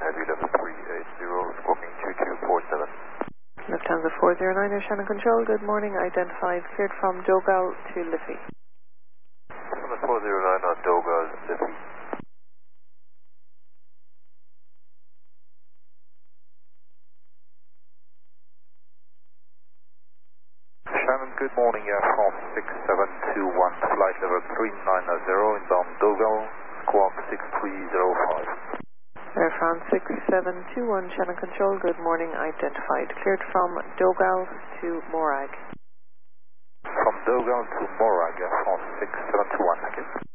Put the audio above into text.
Heavy level 380, squawking 2247. Lufthansa 409, Air Shannon Control, good morning, identified, cleared from Dogal to Liffey. Lufthansa 409 on Dogal, Liffey. Shannon, good morning, Air France 6721, flight level 390, inbound Dogal, squawk 6305. Air France 6721, Shannon Control, good morning, identified, cleared from Dogal to Morag. From Dogal to Morag, Air France 6721, thank you.